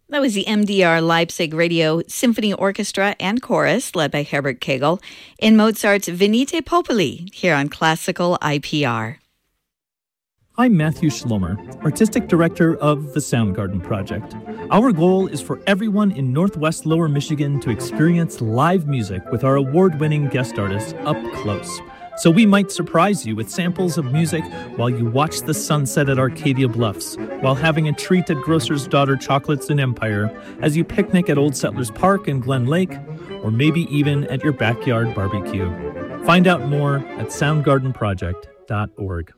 That was the MDR Leipzig Radio Symphony Orchestra and Chorus, led by Herbert Kegel, in Mozart's Venite Populi, here on Classical IPR. I'm Matthew Schlomer, Artistic Director of the Soundgarden Project. Our goal is for everyone in Northwest Lower Michigan to experience live music with our award-winning guest artists up close. So we might surprise you with samples of music while you watch the sunset at Arcadia Bluffs, while having a treat at Grocer's Daughter Chocolates in Empire, as you picnic at Old Settlers Park in Glen Lake, or maybe even at your backyard barbecue. Find out more at soundgardenproject.org.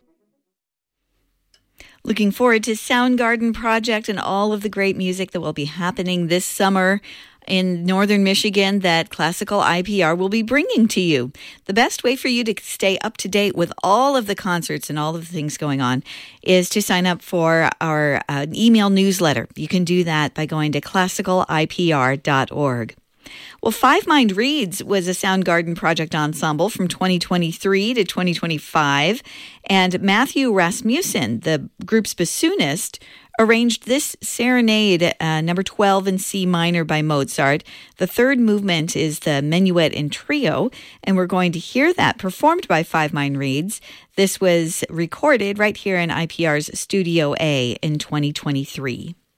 Looking forward to Soundgarden Project and all of the great music that will be happening this summer in northern Michigan that Classical IPR will be bringing to you. The best way for you to stay up to date with all of the concerts and all of the things going on is to sign up for our email newsletter. You can do that by going to classicalipr.org. Well, Five Mind Reads was a Soundgarden Project ensemble from 2023 to 2025, and Matthew Rasmussen, the group's bassoonist, arranged this serenade, number 12 in C minor by Mozart. The third movement is the Menuet in Trio, and we're going to hear that performed by Five Mind Reads. This was recorded right here in IPR's Studio A in 2023.